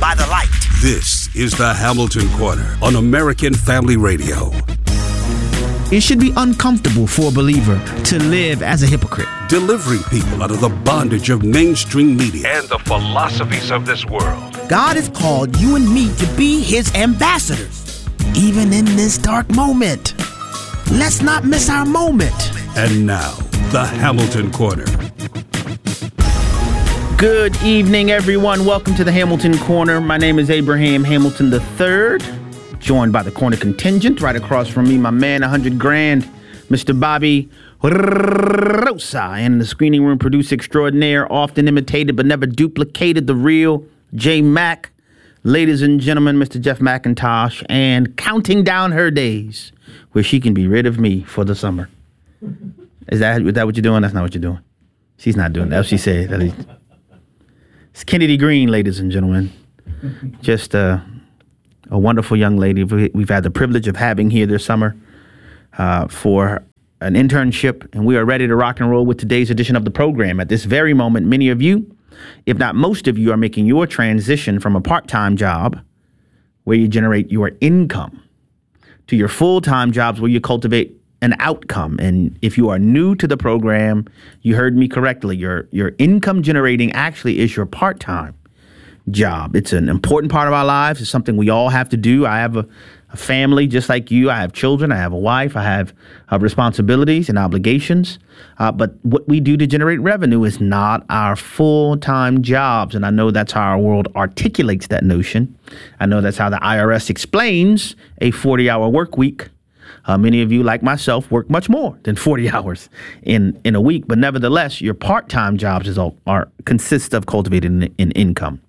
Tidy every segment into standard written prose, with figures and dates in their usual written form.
by the light. This is the Hamilton Corner on American Family Radio. It should be uncomfortable for a believer to live as a hypocrite. Delivering people out of the bondage of mainstream media and the philosophies of this world. God has called you and me to be his ambassadors, even in this dark moment. Let's not miss our moment. And now, the Hamilton Corner. Good evening, everyone. Welcome to the Hamilton Corner. My name is Abraham Hamilton III, joined by the Corner Contingent. Right across from me, my man, 100 grand, Mr. Bobby Rosa. And in the screening room, producer extraordinaire, often imitated but never duplicated, the real J Mac. Ladies and gentlemen, Mr. Jeff McIntosh, and counting down her days where she can be rid of me for the summer. Is that what you're doing? That's not what you're doing. She's not doing that. She said. It's Kennedy Green, ladies and gentlemen. Just a wonderful young lady we've had the privilege of having here this summer for an internship, and we are ready to rock and roll with today's edition of the program. At this very moment, many of you, if not most of you, are making your transition from a part-time job where you generate your income to your full-time jobs where you cultivate an outcome. And if you are new to the program, you heard me correctly. Your income generating actually is your part-time job. It's an important part of our lives. It's something we all have to do. I have a family just like you. I have children. I have a wife. I have responsibilities and obligations. But what we do to generate revenue is not our full-time jobs. And I know that's how our world articulates that notion. I know that's how the IRS explains a 40-hour work week. Many of you, like myself, work much more than 40 hours in a week. But nevertheless, your part-time jobs consist of cultivating an income.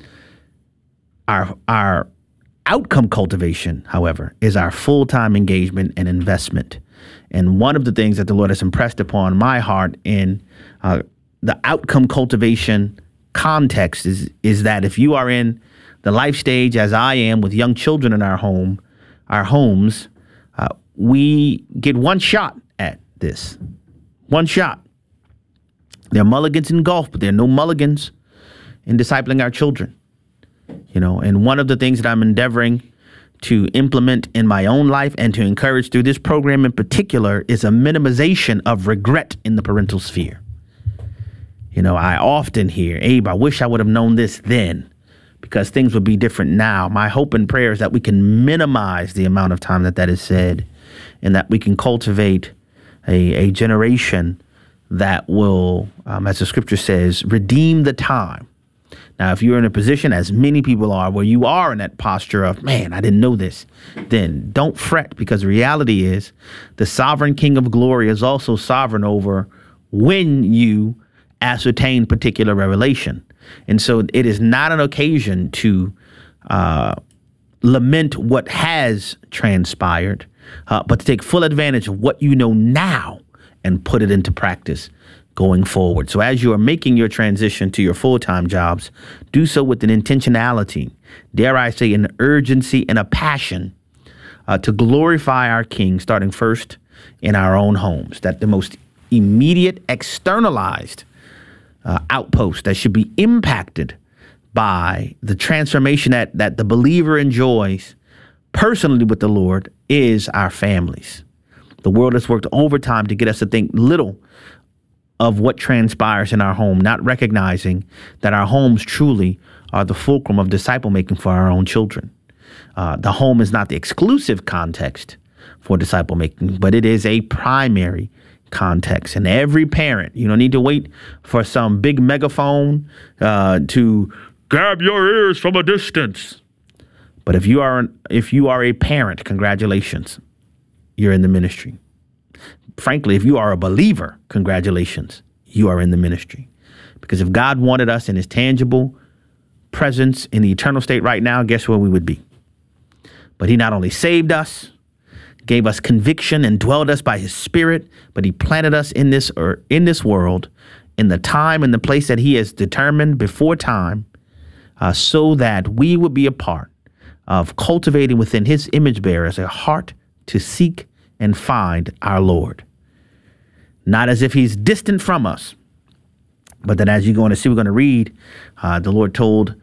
Our outcome cultivation, however, is our full-time engagement and investment. And one of the things that the Lord has impressed upon my heart in the outcome cultivation context is that if you are in the life stage, as I am, with young children in our homes, we get one shot at this. One shot. There are mulligans in golf, but there are no mulligans in discipling our children. You know, and one of the things that I'm endeavoring to implement in my own life and to encourage through this program in particular is a minimization of regret in the parental sphere. You know, I often hear, Abe, I wish I would have known this then because things would be different now. My hope and prayer is that we can minimize the amount of time that is said and that we can cultivate a generation that will, as the scripture says, redeem the time. Now, if you're in a position, as many people are, where you are in that posture of, man, I didn't know this, then don't fret, because the reality is the sovereign King of glory is also sovereign over when you ascertain particular revelation. And so it is not an occasion to lament what has transpired, but to take full advantage of what you know now and put it into practice going forward. So as you are making your transition to your full-time jobs, do so with an intentionality, dare I say an urgency and a passion to glorify our King, starting first in our own homes. That the most immediate externalized outpost that should be impacted by the transformation that the believer enjoys personally with the Lord is our families. The world has worked overtime to get us to think little of what transpires in our home, not recognizing that our homes truly are the fulcrum of disciple making for our own children. The home is not the exclusive context for disciple making, but it is a primary context. And every parent, you don't need to wait for some big megaphone to grab your ears from a distance. But if you are a parent, congratulations, you're in the ministry. Frankly, if you are a believer, congratulations, you are in the ministry. Because if God wanted us in his tangible presence in the eternal state right now, guess where we would be? But he not only saved us, gave us conviction and dwelled us by his spirit, but he planted us in this world, in the time and the place that he has determined before time, so that we would be a part of cultivating within his image bearers a heart to seek and find our Lord. Not as if he's distant from us, but that as you're going to see, we're going to read, the Lord told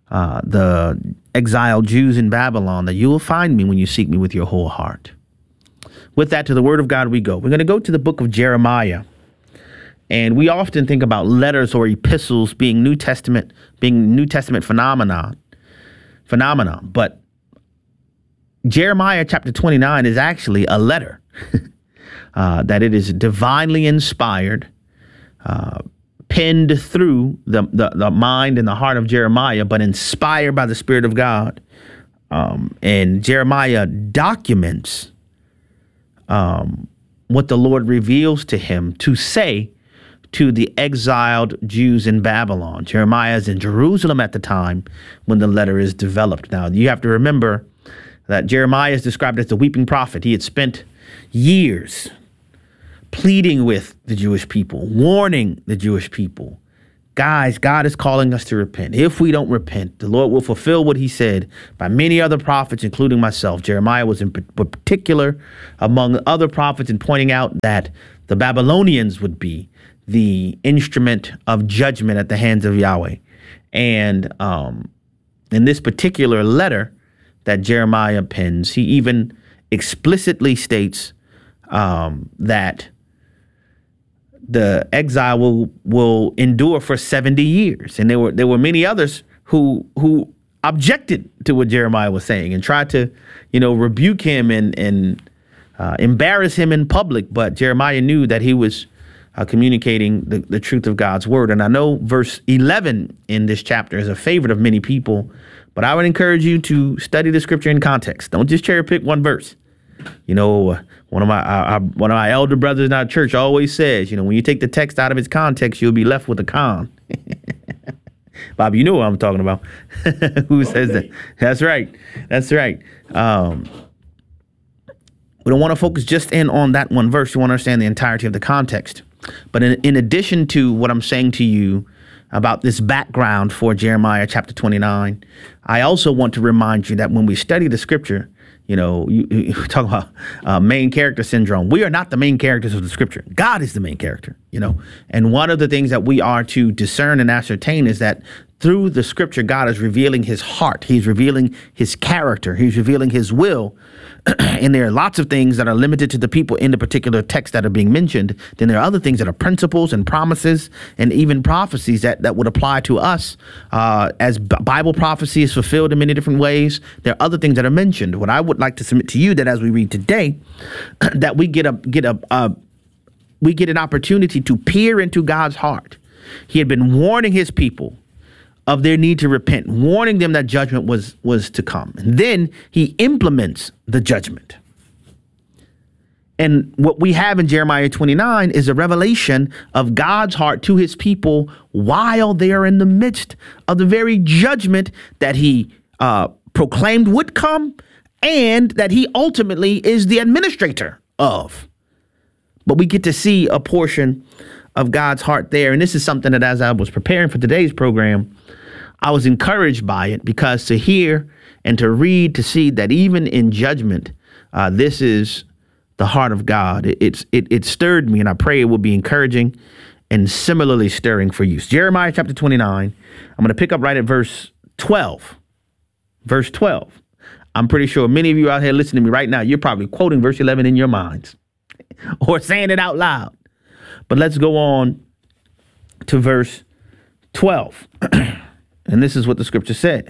the exiled Jews in Babylon, that you will find me when you seek me with your whole heart. With that, to the word of God we go. We're going to go to the book of Jeremiah. And we often think about letters or epistles being New Testament phenomena. But Jeremiah chapter 29 is actually a letter, that it is divinely inspired, penned through the mind and the heart of Jeremiah, but inspired by the Spirit of God. And Jeremiah documents what the Lord reveals to him to say to the exiled Jews in Babylon. Jeremiah is in Jerusalem at the time when the letter is developed. Now, you have to remember that Jeremiah is described as the weeping prophet. He had spent years pleading with the Jewish people, warning the Jewish people, guys, God is calling us to repent. If we don't repent, the Lord will fulfill what he said by many other prophets, including myself. Jeremiah was in particular among other prophets in pointing out that the Babylonians would be the instrument of judgment at the hands of Yahweh. And in this particular letter that Jeremiah pens, he even explicitly states that the exile will endure for 70 years. And there were many others who objected to what Jeremiah was saying and tried to, rebuke him and embarrass him in public. But Jeremiah knew that he was communicating the truth of God's word. And I know verse 11 in this chapter is a favorite of many people, but I would encourage you to study the scripture in context. Don't just cherry pick one verse. One of my elder brothers in our church always says, when you take the text out of its context, you'll be left with a con. Bob, you know what I'm talking about. Who says that? That's right. We don't want to focus just in on that one verse. We want to understand the entirety of the context. But in addition to what I'm saying to you about this background for Jeremiah chapter 29, I also want to remind you that when we study the scripture, you talk about main character syndrome. We are not the main characters of the scripture. God is the main character, And one of the things that we are to discern and ascertain is that through the scripture, God is revealing his heart. He's revealing his character. He's revealing his will. And there are lots of things that are limited to the people in the particular text that are being mentioned. Then there are other things that are principles and promises and even prophecies that would apply to us as Bible prophecy is fulfilled in many different ways. There are other things that are mentioned. What I would like to submit to you that as we read today, that we get an opportunity to peer into God's heart. He had been warning his people of their need to repent, warning them that judgment was to come. And then he implements the judgment. And what we have in Jeremiah 29 is a revelation of God's heart to his people while they are in the midst of the very judgment that he proclaimed would come and that he ultimately is the administrator of. But we get to see a portion of God's heart there. And this is something that as I was preparing for today's program, I was encouraged by it, because to hear and to read, to see that even in judgment, this is the heart of God. It stirred me, and I pray it will be encouraging and similarly stirring for you. Jeremiah chapter 29, I'm going to pick up right at verse 12. Verse 12. I'm pretty sure many of you out here listening to me right now, you're probably quoting verse 11 in your minds or saying it out loud. But let's go on to verse 12. And this is what the scripture says.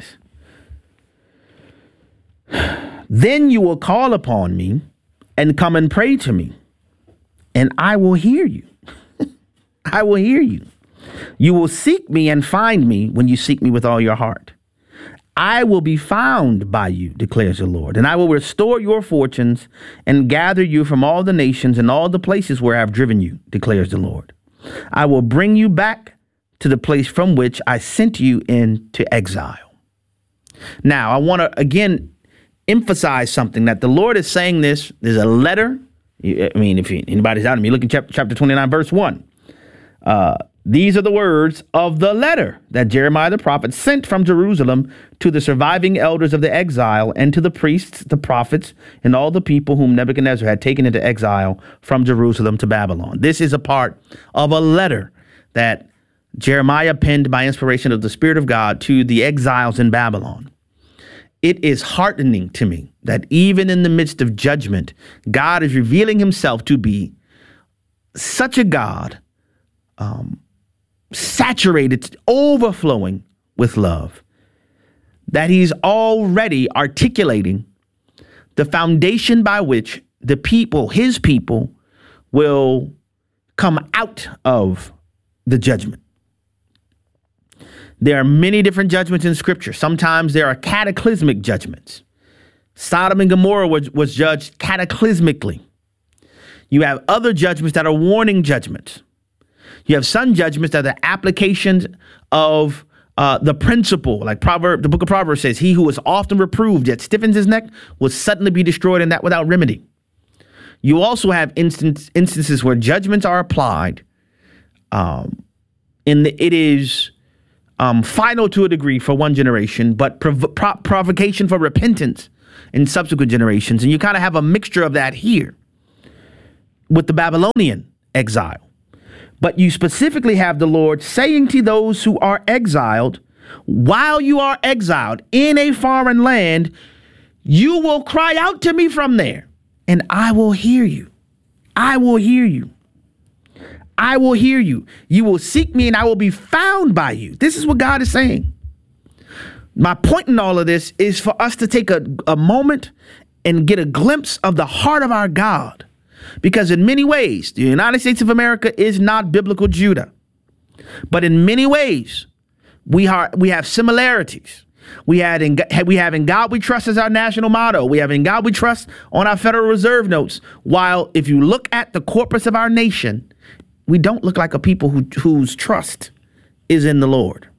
Then you will call upon me and come and pray to me, and I will hear you. I will hear you. You will seek me and find me when you seek me with all your heart. I will be found by you, declares the Lord, and I will restore your fortunes and gather you from all the nations and all the places where I have driven you, declares the Lord. I will bring you back to the place from which I sent you into exile. Now, I want to again emphasize something, that the Lord is saying this. There's a letter. I mean, if anybody's out of me, look at chapter 29, verse 1. These are the words of the letter that Jeremiah the prophet sent from Jerusalem to the surviving elders of the exile and to the priests, the prophets, and all the people whom Nebuchadnezzar had taken into exile from Jerusalem to Babylon. This is a part of a letter that Jeremiah penned by inspiration of the Spirit of God to the exiles in Babylon. It is heartening to me that even in the midst of judgment, God is revealing himself to be such a God, saturated, overflowing with love, that he's already articulating the foundation by which the people, his people, will come out of the judgment. There are many different judgments in Scripture. Sometimes there are cataclysmic judgments. Sodom and Gomorrah was judged cataclysmically. You have other judgments that are warning judgments. You have some judgments that are applications of the principle, like the book of Proverbs says, he who is often reproved yet stiffens his neck will suddenly be destroyed, and that without remedy. You also have instances where judgments are applied. It is final to a degree for one generation, but provocation for repentance in subsequent generations. And you kind of have a mixture of that here with the Babylonian exile. But you specifically have the Lord saying to those who are exiled, while you are exiled in a foreign land, you will cry out to me from there, and I will hear you. I will hear you. I will hear you. You will seek me, and I will be found by you. This is what God is saying. My point in all of this is for us to take a moment and get a glimpse of the heart of our God. Because in many ways, the United States of America is not biblical Judah. But in many ways, we have similarities. We have in God we trust as our national motto. We have in God we trust on our Federal Reserve notes. While if you look at the corpus of our nation, we don't look like a people whose trust is in the Lord.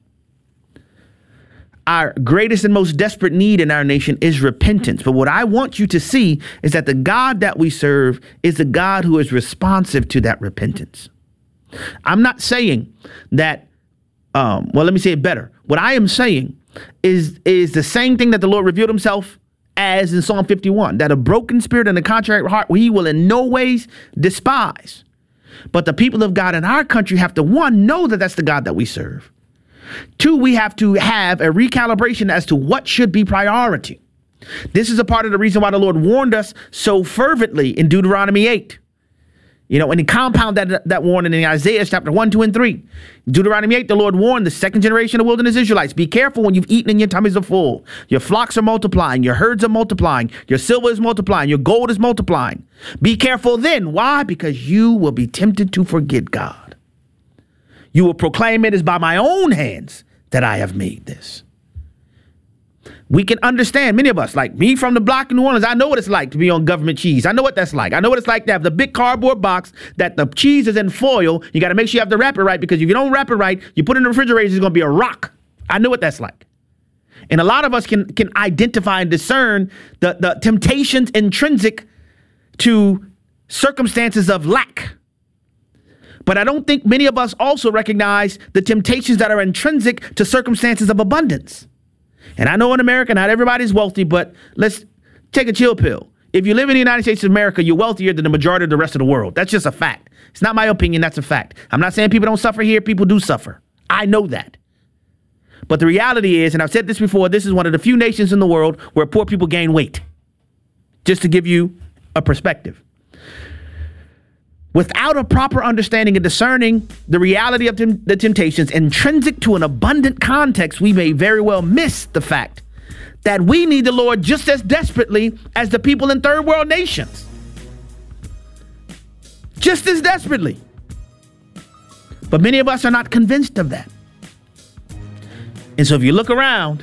Our greatest and most desperate need in our nation is repentance. But what I want you to see is that the God that we serve is the God who is responsive to that repentance. I'm not saying that, let me say it better. What I am saying is the same thing that the Lord revealed himself as in Psalm 51, that a broken spirit and a contrite heart he will in no ways despise. But the people of God in our country have to, one, know that that's the God that we serve. Two, we have to have a recalibration as to what should be priority. This is a part of the reason why the Lord warned us so fervently in Deuteronomy 8. And he compounded that warning in Isaiah chapter 1, 2, and 3. Deuteronomy 8, the Lord warned the second generation of wilderness Israelites, be careful when you've eaten and your tummies are full. Your flocks are multiplying, your herds are multiplying, your silver is multiplying, your gold is multiplying. Be careful then. Why? Because you will be tempted to forget God. You will proclaim it is by my own hands that I have made this. We can understand, many of us, like me from the block in New Orleans, I know what it's like to be on government cheese. I know what that's like. I know what it's like to have the big cardboard box that the cheese is in foil. You got to make sure you have to wrap it right, because if you don't wrap it right, you put it in the refrigerator, it's going to be a rock. I know what that's like. And a lot of us can identify and discern the temptations intrinsic to circumstances of lack. But I don't think many of us also recognize the temptations that are intrinsic to circumstances of abundance. And I know in America, not everybody's wealthy, but let's take a chill pill. If you live in the United States of America, you're wealthier than the majority of the rest of the world. That's just a fact. It's not my opinion. That's a fact. I'm not saying people don't suffer here. People do suffer. I know that. But the reality is, and I've said this before, this is one of the few nations in the world where poor people gain weight. Just to give you a perspective. Without a proper understanding and discerning the reality of the temptations intrinsic to an abundant context, we may very well miss the fact that we need the Lord just as desperately as the people in third world nations. Just as desperately. But many of us are not convinced of that. And so if you look around,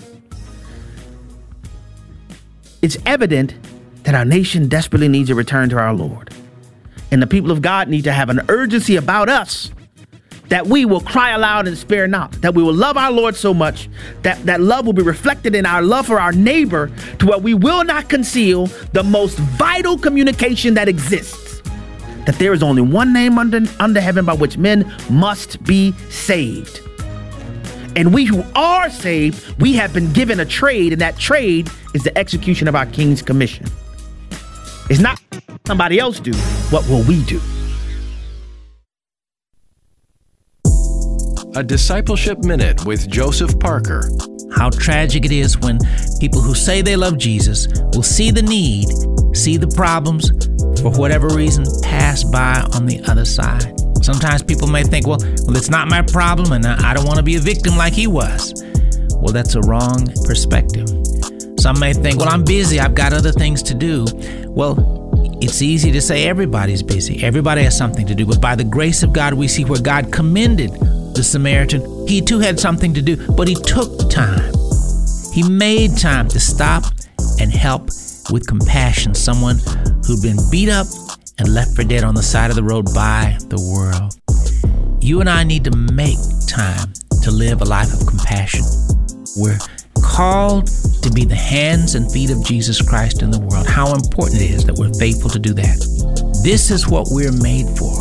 it's evident that our nation desperately needs a return to our Lord. And the people of God need to have an urgency about us that we will cry aloud and spare not, that we will love our Lord so much that love will be reflected in our love for our neighbor, to where we will not conceal the most vital communication that exists, that there is only one name under heaven by which men must be saved. And we who are saved, we have been given a trade, and that trade is the execution of our King's commission. It's not somebody else do. What will we do? a Discipleship Minute with Joseph Parker. How tragic it is when people who say they love Jesus will see the need, see the problems, for whatever reason, pass by on the other side. Sometimes people may think, well, it's not my problem and I don't want to be a victim like he was. Well, that's a wrong perspective. Some may think, well, I'm busy. I've got other things to do. Well, it's easy to say everybody's busy. Everybody has something to do. But by the grace of God, we see where God commended the Samaritan. He too had something to do, but he took time. He made time to stop and help with compassion someone who'd been beat up and left for dead on the side of the road by the world. You and I need to make time to live a life of compassion. We're called to be the hands and feet of Jesus Christ in the world. How important it is that we're faithful to do that. This is what we're made for.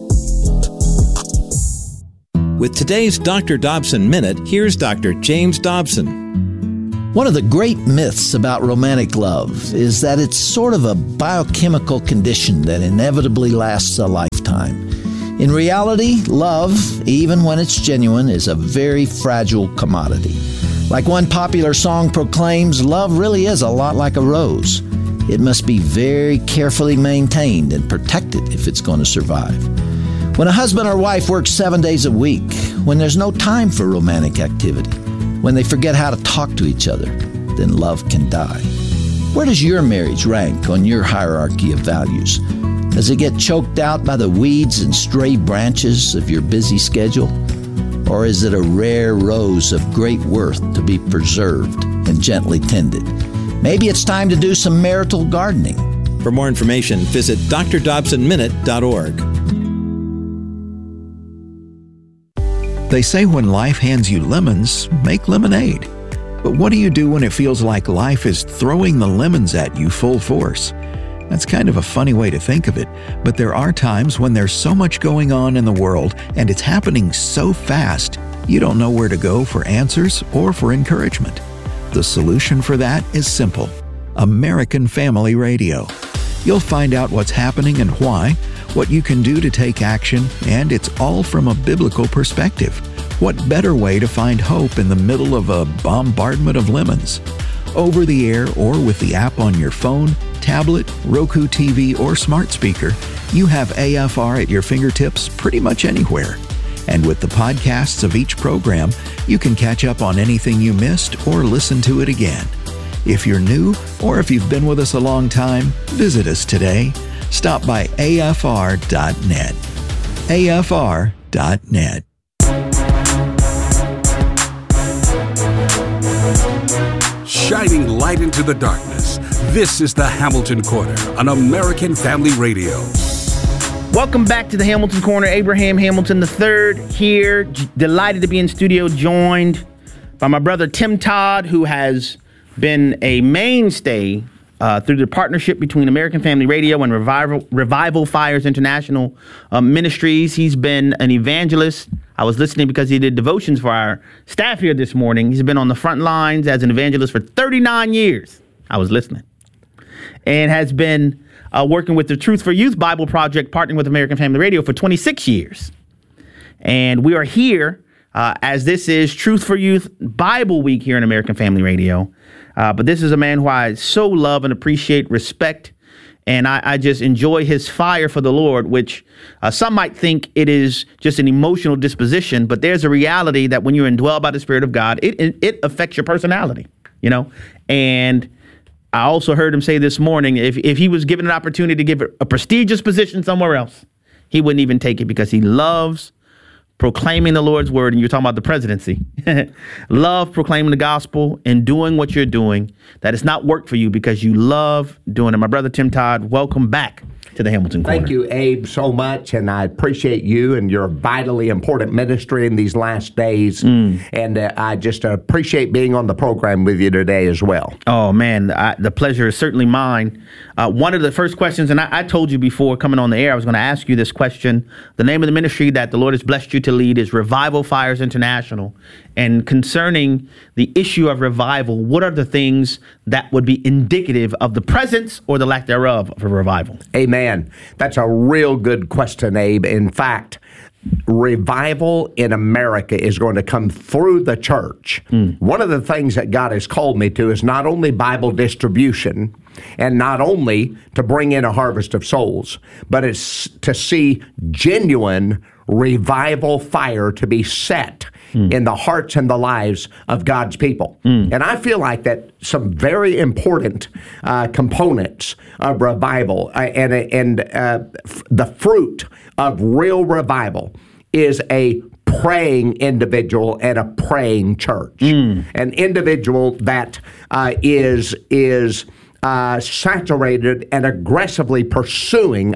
With today's Dr. Dobson Minute, here's Dr. James Dobson. One of the great myths about romantic love is that it's sort of a biochemical condition that inevitably lasts a lifetime. In reality, love, even when it's genuine, is a very fragile commodity. Like one popular song proclaims, love really is a lot like a rose. It must be very carefully maintained and protected if it's going to survive. When a husband or wife works 7 days a week, when there's no time for romantic activity, when they forget how to talk to each other, then love can die. Where does your marriage rank on your hierarchy of values? Does it get choked out by the weeds and stray branches of your busy schedule? Or is it a rare rose of great worth to be preserved and gently tended? Maybe it's time to do some marital gardening. For more information, visit drdobsonminute.org. They say when life hands you lemons, make lemonade. But what do you do when it feels like life is throwing the lemons at you full force? That's kind of a funny way to think of it, but there are times when there's so much going on in the world and it's happening so fast, you don't know where to go for answers or for encouragement. The solution for that is simple: American Family Radio. You'll find out what's happening and why, what you can do to take action, and it's all from a biblical perspective. What better way to find hope in the middle of a bombardment of lemons? Over the air or with the app on your phone, tablet, Roku TV, or smart speaker, you have AFR at your fingertips pretty much anywhere. And with the podcasts of each program, you can catch up on anything you missed or listen to it again. If you're new or if you've been with us a long time, visit us today. Stop by afr.net. afr.net. Shining light into the darkness. This is the Hamilton Corner on American Family Radio. Welcome back to the Hamilton Corner. Abraham Hamilton III here. Delighted to be in studio, joined by my brother Tim Todd, who has been a mainstay through the partnership between American Family Radio and Revival Fires International Ministries. He's been an evangelist. I was listening because he did devotions for our staff here this morning. He's been on the front lines as an evangelist for 39 years. I was listening. And has been working with the Truth for Youth Bible Project, partnering with American Family Radio for 26 years. And we are here as this is Truth for Youth Bible Week here in American Family Radio. But this is a man who I so love and appreciate, respect, and I just enjoy his fire for the Lord, which some might think it is just an emotional disposition, but there's a reality that when you're indwelled by the Spirit of God, it affects your personality, you know? And I also heard him say this morning, if he was given an opportunity to give a prestigious position somewhere else, he wouldn't even take it because he loves proclaiming the Lord's word. And you're talking about the presidency. Love proclaiming the gospel and doing what you're doing. That it's not work for you because you love doing it. My brother Tim Todd, welcome back to the Hamilton Corner. Thank you, Abe, so much. And I appreciate you and your vitally important ministry in these last days. And I just appreciate being on the program with you today as well. Oh, man, the pleasure is certainly mine. One of the first questions, and I told you before coming on the air, I was going to ask you this question. The name of the ministry that the Lord has blessed you to lead is Revival Fires International. And concerning the issue of revival, what are the things that would be indicative of the presence or the lack thereof of a revival? Amen. That's a real good question, Abe. In fact, revival in America is going to come through the church, one of the things that God has called me to is not only Bible distribution and not only to bring in a harvest of souls, but it's to see genuine revival fire to be set in the hearts and the lives of God's people. And I feel like that some very important components of revival and the fruit of real revival is a praying individual and a praying church. An individual that is saturated and aggressively pursuing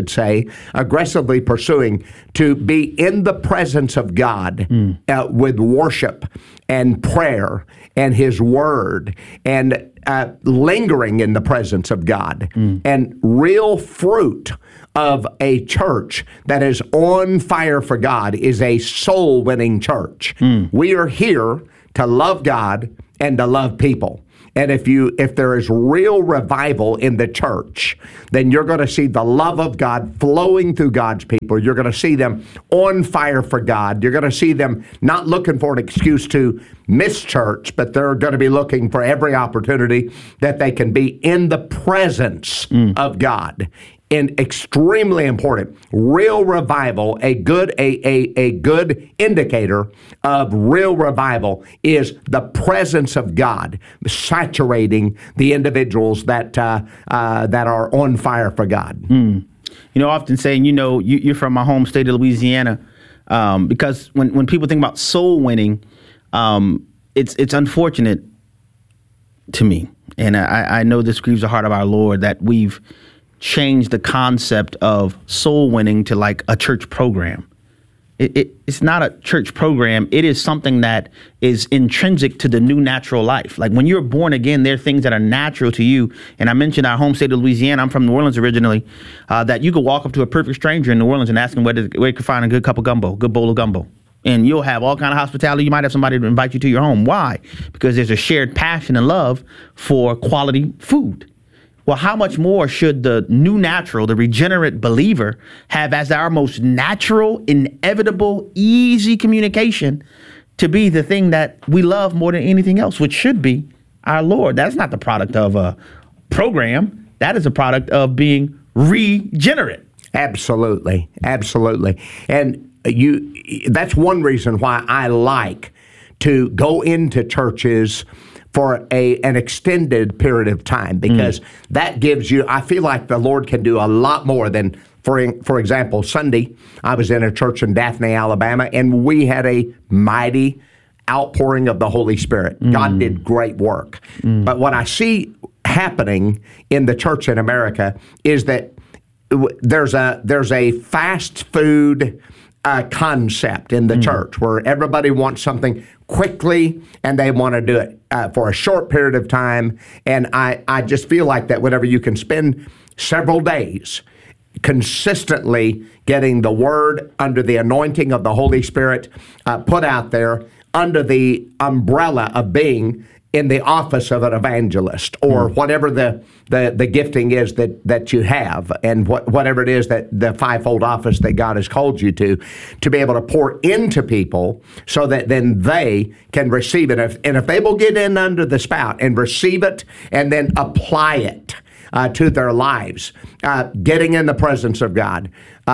to be in the presence of God with worship and prayer and His Word and lingering in the presence of God. And real fruit of a church that is on fire for God is a soul-winning church. We are here to love God and to love people. And if there is real revival in the church, then you're going to see the love of God flowing through God's people. You're going to see them on fire for God. You're going to see them not looking for an excuse to miss church, but they're going to be looking for every opportunity that they can be in the presence of God. And extremely important, real revival, a good indicator of real revival is the presence of God saturating the individuals that are on fire for God. You know, often saying, you're from my home state of Louisiana, because when people think about soul winning, it's unfortunate to me, and I know this grieves the heart of our Lord that we've changed the concept of soul winning to like a church program. It's not a church program. It is something that is intrinsic to the new natural life. Like when you're born again, there are things that are natural to you. And I mentioned our home state of Louisiana. I'm from New Orleans originally. That you could walk up to a perfect stranger in New Orleans and ask him where you could find a good cup of gumbo, good bowl of gumbo. And you'll have all kind of hospitality. You might have somebody to invite you to your home. Why? Because there's a shared passion and love for quality food. Well, how much more should the new natural, the regenerate believer, have as our most natural, inevitable, easy communication to be the thing that we love more than anything else, which should be our Lord? That's not the product of a program. That is a product of being regenerate. Absolutely. Absolutely. And that's one reason why I like to go into churches for an extended period of time, because that gives you, I feel like the Lord can do a lot more than, for example, Sunday, I was in a church in Daphne, Alabama, and we had a mighty outpouring of the Holy Spirit. God did great work. But what I see happening in the church in America is that there's a fast food concept in the church where everybody wants something quickly and they want to do it for a short period of time. And I just feel like that whenever you can spend several days consistently getting the Word under the anointing of the Holy Spirit put out there under the umbrella of being in the office of an evangelist or whatever the gifting is that you have, and whatever it is that the fivefold office that God has called you to be able to pour into people so that then they can receive it. And if they will get in under the spout and receive it and then apply it to their lives, getting in the presence of God,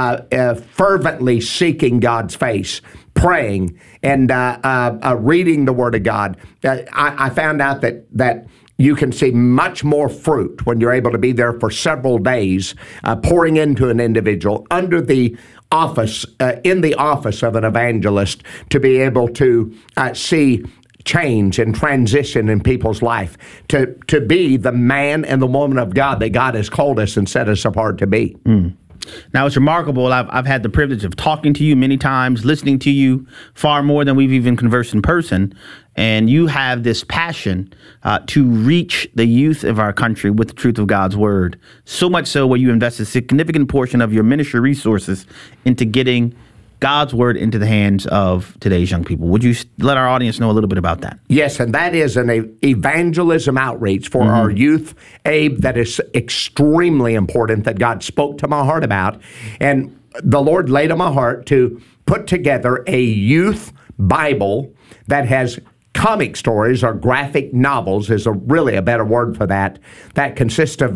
fervently seeking God's face, praying, and reading the Word of God. I found out that you can see much more fruit when you're able to be there for several days, pouring into an individual under the office, in the office of an evangelist, to be able to see change and transition in people's life, to be the man and the woman of God that God has called us and set us apart to be. Now, it's remarkable. I've had the privilege of talking to you many times, listening to you far more than we've even conversed in person. And you have this passion to reach the youth of our country with the truth of God's Word. So much so where you invest a significant portion of your ministry resources into getting God's Word into the hands of today's young people. Would you let our audience know a little bit about that? Yes, and that is an evangelism outreach for our youth, Abe, that is extremely important, that God spoke to my heart about. And the Lord laid on my heart to put together a youth Bible that has comic stories, or graphic novels is really a better word for that consist of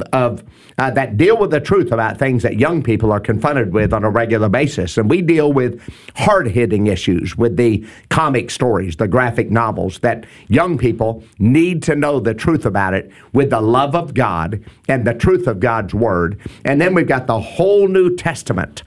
that deal with the truth about things that young people are confronted with on a regular basis. And we deal with hard-hitting issues with the comic stories, the graphic novels, that young people need to know the truth about it with the love of God and the truth of God's Word. And then we've got the whole New Testament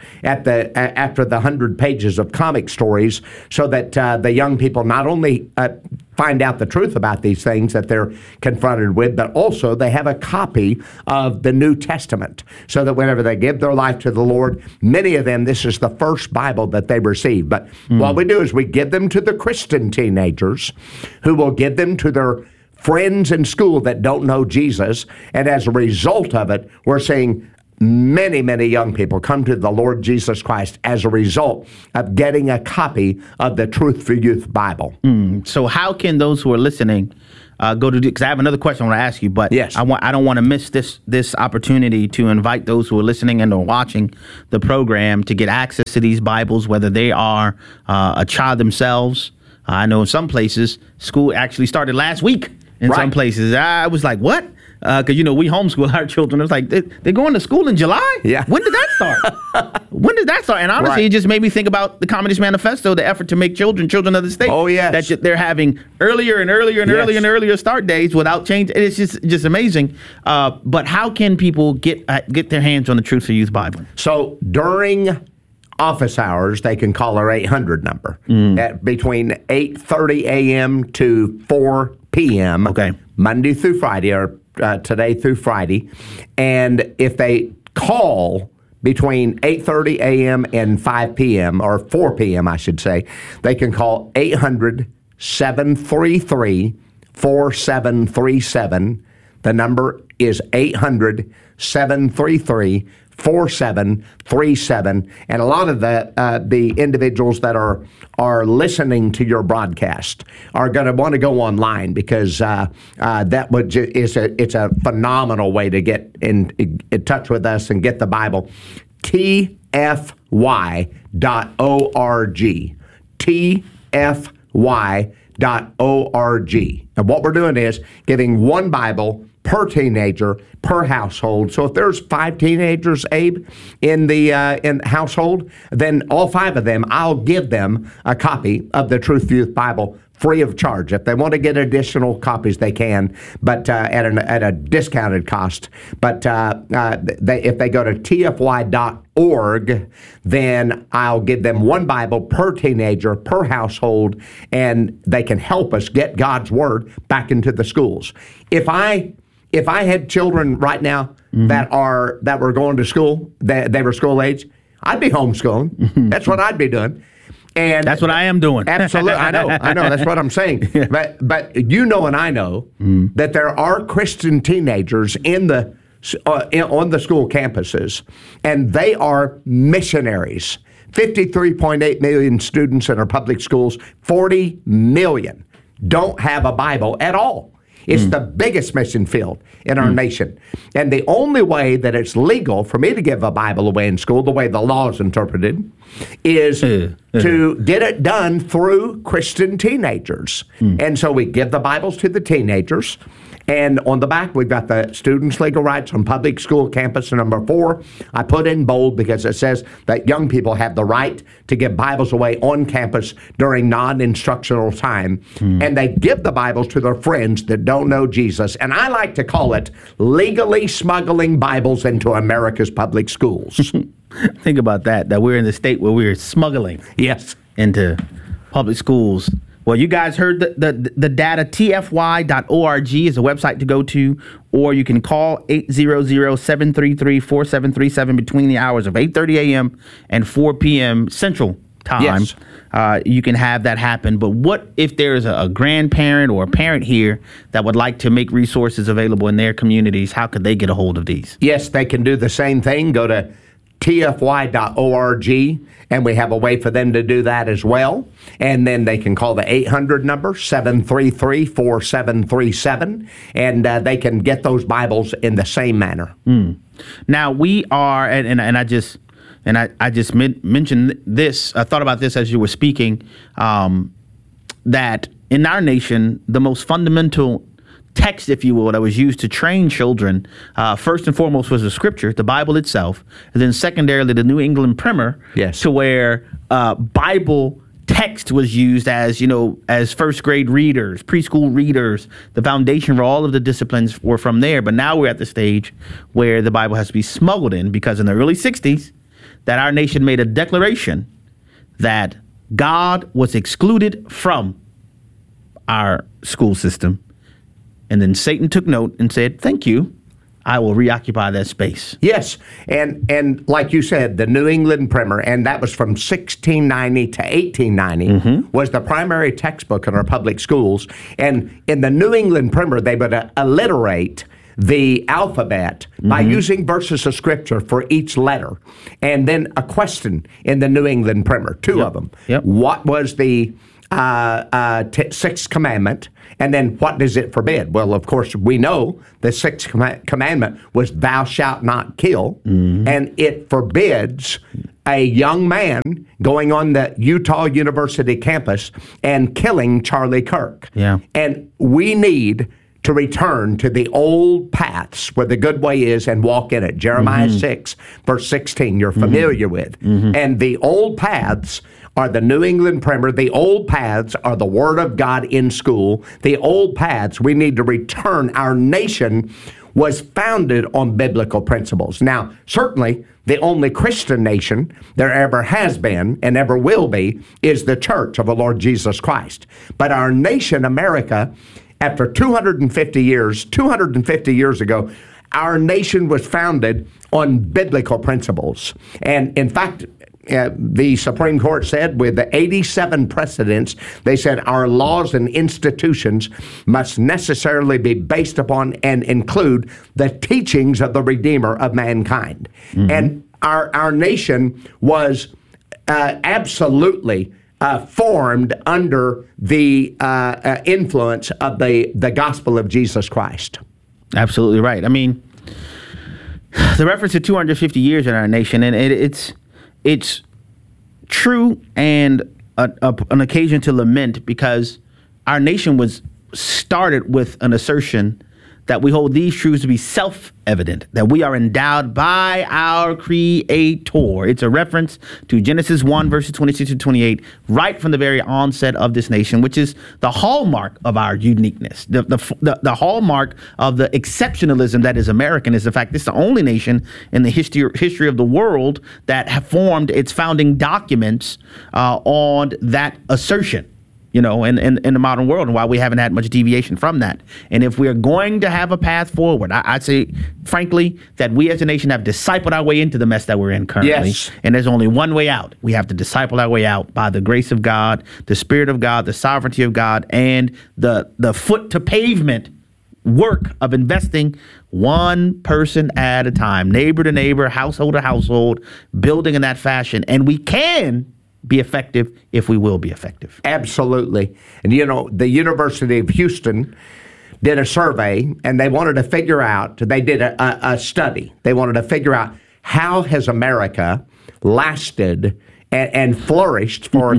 after the 100 pages of comic stories, so that the young people not only find out the truth about these things that they're confronted with, but also they have a copy of the New Testament, so that whenever they give their life to the Lord, many of them, this is the first Bible that they receive. But what we do is we give them to the Christian teenagers, who will give them to their friends in school that don't know Jesus. And as a result of it, we're seeing many, many young people come to the Lord Jesus Christ as a result of getting a copy of the Truth for Youth Bible. So how can those who are listening go to, because I have another question I want to ask you, but yes. I don't want to miss this opportunity to invite those who are listening and or watching the program to get access to these Bibles, whether they are a child themselves. I know in some places, school actually started last week. In some places, I was like, what? Because, we homeschool our children. It was like, they're going to school in July? Yeah. When did that start? When did that start? And honestly, It just made me think about the Communist Manifesto, the effort to make children of the state. Oh, yes. That they're having earlier and earlier and earlier and earlier start dates without change. It's just amazing. But how can people get their hands on the Truth for Youth Bible? So during office hours, they can call our 800 number at between 8:30 a.m. to 4 p.m. Okay. Monday through Friday, or today through Friday. And if they call between 8:30 a.m. and 5 p.m., or 4 p.m., I should say, they can call 800-733-4737. The number is 800-733-4737. And a lot of the individuals that are listening to your broadcast are going to want to go online, because it's a phenomenal way to get in touch with us and get the Bible. TFY.org. TFY.org. And what we're doing is giving one Bible per teenager, per household. So if there's 5 teenagers, Abe, in the household, then all 5 of them, I'll give them a copy of the Truth for Youth Bible free of charge. If they want to get additional copies, they can, but at a discounted cost. But if they go to tfy.org, then I'll give them one Bible per teenager, per household, and they can help us get God's Word back into the schools. If I had children right now that were going to school, they were school age, I'd be homeschooling. That's what I'd be doing. And that's what I am doing. Absolutely. I know. That's what I'm saying. Yeah. But and I know that there are Christian teenagers on the school campuses, and they are missionaries. 53.8 million students in our public schools, 40 million don't have a Bible at all. It's the biggest mission field in our nation. And the only way that it's legal for me to give a Bible away in school, the way the law is interpreted, is to get it done through Christian teenagers. And so we give the Bibles to the teenagers. And on the back, we've got the students' legal rights on public school campus. Number 4, I put in bold because it says that young people have the right to give Bibles away on campus during non-instructional time. And they give the Bibles to their friends that don't know Jesus. And I like to call it legally smuggling Bibles into America's public schools. Think about that we're in the state where we're smuggling into public schools. Well, you guys heard the data. TFY.org is a website to go to, or you can call 800-733-4737 between the hours of 8:30 a.m. and 4 p.m. Central Time. Yes. You can have that happen. But what if there's a grandparent or a parent here that would like to make resources available in their communities? How could they get a hold of these? Yes, they can do the same thing. Go to tfy.org, and we have a way for them to do that as well. And then they can call the 800 number, 733-4737, and they can get those Bibles in the same manner. Now, we are, and I just and I just mentioned this, I thought about this as you were speaking, that in our nation, the most fundamental text, if you will, that was used to train children, first and foremost was the scripture, the Bible itself, and then secondarily the New England Primer, to where Bible text was used as, as first grade readers, preschool readers. The foundation for all of the disciplines were from there. But now we're at the stage where the Bible has to be smuggled in, because in the early 60s, that our nation made a declaration that God was excluded from our school system. And then Satan took note and said, thank you, I will reoccupy that space. Yes. And like you said, the New England Primer, and that was from 1690 to 1890, was the primary textbook in our public schools. And in the New England Primer, they would alliterate the alphabet by using verses of scripture for each letter. And then a question in the New England Primer, two of them. What was the sixth commandment? And then what does it forbid? Well, of course, we know the sixth commandment was thou shalt not kill. And it forbids a young man going on the Utah University campus and killing Charlie Kirk. And we need to return to the old paths where the good way is and walk in it. Jeremiah 6, verse 16, you're familiar with. And the old paths are the New England Primer. The old paths are the Word of God in school. The old paths, we need to return. Our nation was founded on biblical principles. Now, certainly, the only Christian nation there ever has been and ever will be is the Church of the Lord Jesus Christ. But our nation, America, after 250 years ago, our nation was founded on biblical principles. And in fact, the Supreme Court said with the 87 precedents, they said our laws and institutions must necessarily be based upon and include the teachings of the Redeemer of mankind. And our nation was absolutely formed under the influence of the gospel of Jesus Christ. Absolutely right. I mean, the reference to 250 years in our nation, and it's true and an occasion to lament, because our nation was started with an assertion that we hold these truths to be self-evident, that we are endowed by our Creator. It's a reference to Genesis 1, verses 26 to 28, right from the very onset of this nation, which is the hallmark of our uniqueness. The hallmark of the exceptionalism that is American is the fact this is the only nation in the history of the world that have formed its founding documents on that assertion. In the modern world, and why we haven't had much deviation from that. And if we are going to have a path forward, I'd say, frankly, that we as a nation have discipled our way into the mess that we're in currently. Yes. And there's only one way out. We have to disciple our way out by the grace of God, the Spirit of God, the sovereignty of God, and the foot to pavement work of investing one person at a time, neighbor to neighbor, household to household, building in that fashion. And we can be effective if we will be effective. Absolutely. And the University of Houston did a survey, and they wanted to figure out, they did a study. They wanted to figure out how has America lasted and flourished for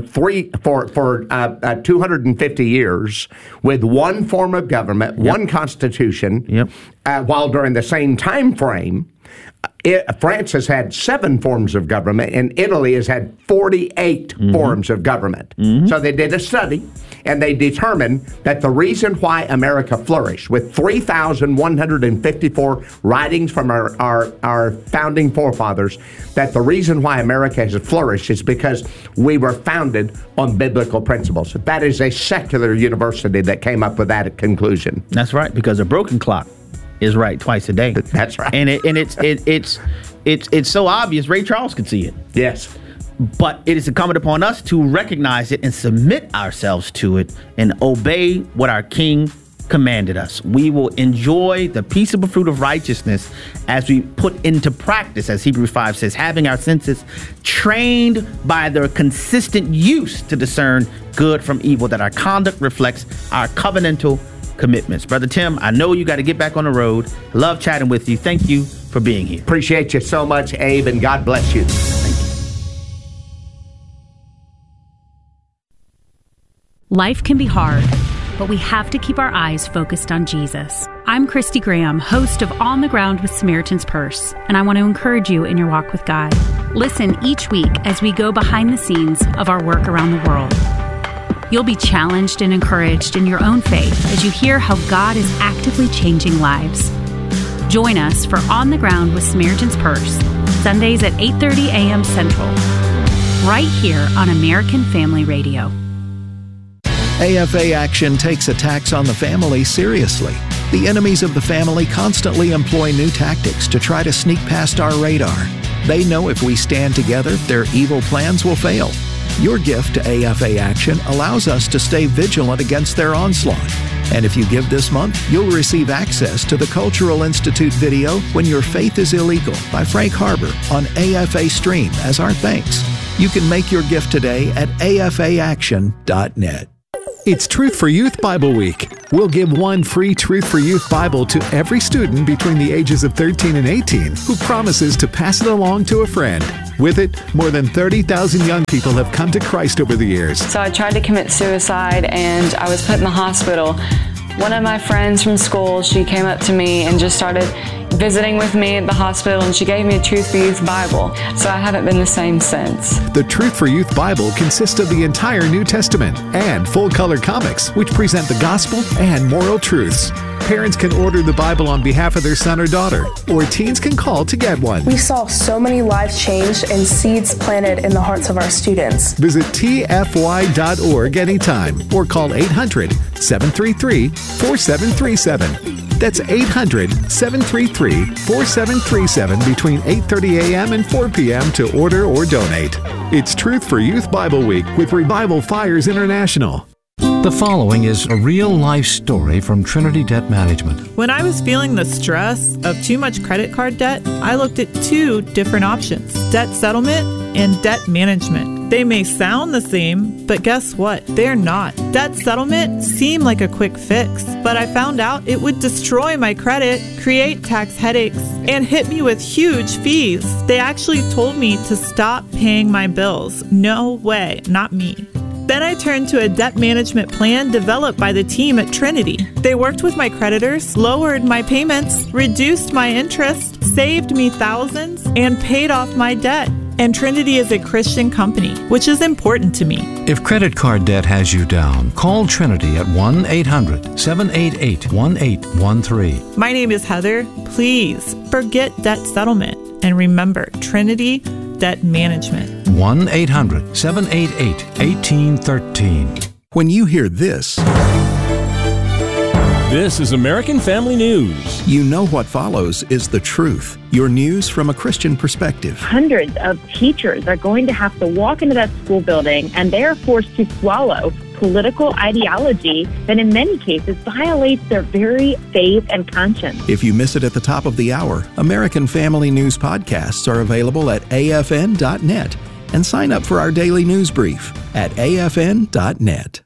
250 years with one form of government, one constitution, while during the same time frame, France has had 7 forms of government, and Italy has had 48 forms of government. So they did a study, and they determined that the reason why America flourished, with 3,154 writings from our founding forefathers, that the reason why America has flourished is because we were founded on biblical principles. That is a secular university that came up with that conclusion. That's right, because a broken clock is right twice a day. That's right. And it's so obvious Ray Charles could see it. Yes. But it is incumbent upon us to recognize it and submit ourselves to it and obey what our King commanded us. We will enjoy the peaceable fruit of righteousness as we put into practice, as Hebrews 5 says, having our senses trained by their consistent use to discern good from evil, that our conduct reflects our covenantal commitments. Brother Tim, I know you got to get back on the road. Love chatting with you. Thank you for being here. Appreciate you so much, Abe, and God bless you. Thank you. Life can be hard, but we have to keep our eyes focused on Jesus. I'm Christy Graham, host of On the Ground with Samaritan's Purse, and I want to encourage you in your walk with God. Listen each week as we go behind the scenes of our work around the world. You'll be challenged and encouraged in your own faith as you hear how God is actively changing lives. Join us for On the Ground with Samaritan's Purse, Sundays at 8:30 a.m. Central, right here on American Family Radio. AFA Action takes attacks on the family seriously. The enemies of the family constantly employ new tactics to try to sneak past our radar. They know if we stand together, their evil plans will fail. Your gift to AFA Action allows us to stay vigilant against their onslaught. And if you give this month, you'll receive access to the Cultural Institute video When Your Faith is Illegal by Frank Harbor on AFA Stream as our thanks. You can make your gift today at afaaction.net. It's Truth for Youth Bible Week. We'll give one free Truth for Youth Bible to every student between the ages of 13 and 18 who promises to pass it along to a friend. With it, more than 30,000 young people have come to Christ over the years. So I tried to commit suicide and I was put in the hospital. One of my friends from school, she came up to me and just started visiting with me at the hospital, and she gave me a Truth for Youth Bible. So I haven't been the same since. The Truth for Youth Bible consists of the entire New Testament and full-color comics, which present the gospel and moral truths. Parents can order the Bible on behalf of their son or daughter, or teens can call to get one. We saw so many lives changed and seeds planted in the hearts of our students. Visit tfy.org anytime or call 800-733-4737. That's 800-733-4737 between 8:30 a.m. and 4 p.m. to order or donate. It's Truth for Youth Bible Week with Revival Fires International. The following is a real-life story from Trinity Debt Management. When I was feeling the stress of too much credit card debt, I looked at two different options: debt settlement and debt management. They may sound the same, but guess what? They're not. Debt settlement seemed like a quick fix, but I found out it would destroy my credit, create tax headaches, and hit me with huge fees. They actually told me to stop paying my bills. No way, not me. Then I turned to a debt management plan developed by the team at Trinity. They worked with my creditors, lowered my payments, reduced my interest, saved me thousands, and paid off my debt. And Trinity is a Christian company, which is important to me. If credit card debt has you down, call Trinity at 1-800-788-1813. My name is Heather. Please forget debt settlement and remember Trinity Debt Management. 1-800-788-1813. When you hear this is American Family News. You know what follows is the truth. Your news from a Christian perspective. Hundreds of teachers are going to have to walk into that school building, and they are forced to swallow political ideology that in many cases violates their very faith and conscience. If you miss it at the top of the hour, American Family News podcasts are available at afn.net. And sign up for our daily news brief at afn.net.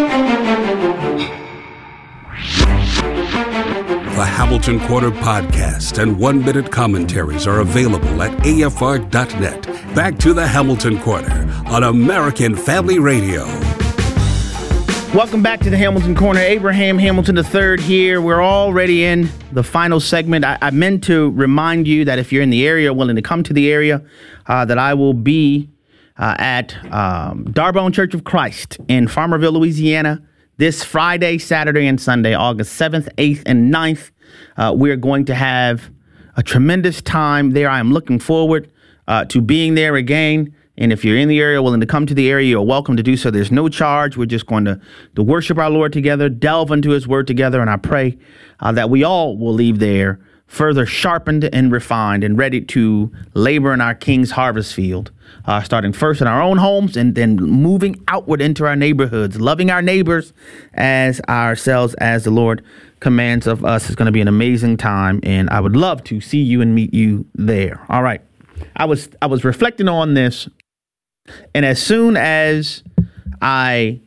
The Hamilton Quarter podcast and 1-minute commentaries are available at afr.net. Back to the Hamilton Quarter on American Family Radio. Welcome back to the Hamilton Corner. Abraham Hamilton III here. We're already in the final segment. I meant to remind you that if you're in the area, willing to come to the area, that I will be at Darbone Church of Christ in Farmerville, Louisiana, this Friday, Saturday, and Sunday, August 7th, 8th, and 9th. We're going to have a tremendous time there. I am looking forward to being there again. And if you're in the area, willing to come to the area, you're welcome to do so. There's no charge. We're just going to worship our Lord together, delve into his word together. And I pray that we all will leave there further sharpened and refined and ready to labor in our King's harvest field, starting first in our own homes and then moving outward into our neighborhoods, loving our neighbors as ourselves, as the Lord commands of us. It's going to be an amazing time, and I would love to see you and meet you there. All right. I was reflecting on this, and as soon as I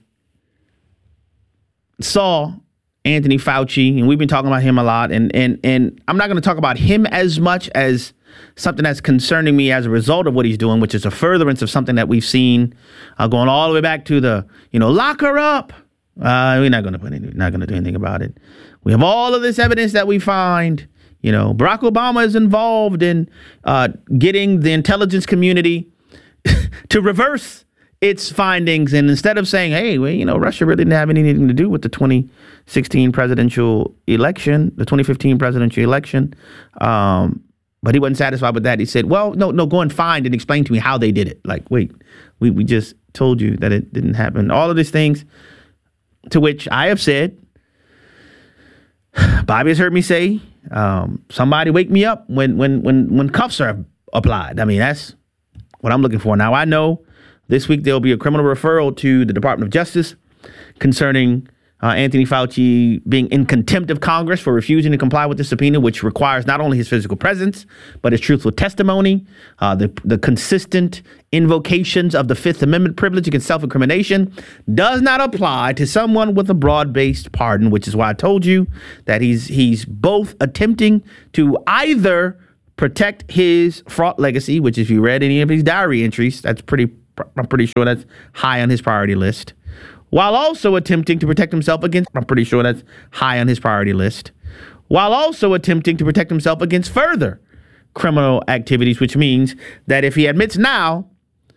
saw Anthony Fauci, and we've been talking about him a lot, and I'm not going to talk about him as much as something that's concerning me as a result of what he's doing, which is a furtherance of something that we've seen going all the way back to the, lock her up, We're not going to do anything about it. We have all of this evidence that we find. You know, Barack Obama is involved in getting the intelligence community to reverse its findings. And instead of saying, hey, well, you know, Russia really didn't have anything to do with the 2016 presidential election, the 2015 presidential election. But he wasn't satisfied with that. He said, well, no, go and find and explain to me how they did it. Like, wait, we just told you that it didn't happen. All of these things to which I have said, Bobby has heard me say, somebody wake me up when cuffs are applied. I mean, that's what I'm looking for. Now, I know this week there'll be a criminal referral to the Department of Justice concerning Anthony Fauci being in contempt of Congress for refusing to comply with the subpoena, which requires not only his physical presence, but his truthful testimony, the consistent invocations of the Fifth Amendment privilege against self-incrimination does not apply to someone with a broad-based pardon, which is why I told you that he's both attempting to either protect his fraud legacy, which if you read any of his diary entries, I'm pretty sure that's high on his priority list, while also attempting to protect himself against, I'm pretty sure that's high on his priority list, while also attempting to protect himself against further criminal activities, which means that if he admits now